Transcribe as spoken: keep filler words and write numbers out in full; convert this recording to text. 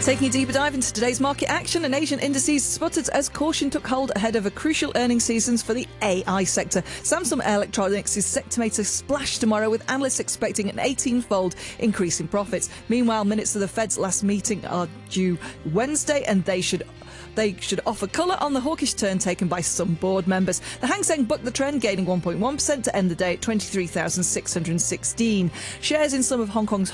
Taking a deeper dive into today's market action, and Asian indices sputtered as caution took hold ahead of a crucial earnings seasons for the A I sector. Samsung Electronics is set to make a splash tomorrow, with analysts expecting an eighteen-fold increase in profits. Meanwhile, minutes of the Fed's last meeting are due Wednesday, and they should They should offer colour on the hawkish turn taken by some board members. The Hang Seng bucked the trend, gaining one point one percent to end the day at twenty-three thousand six hundred sixteen. Shares in some of Hong Kong's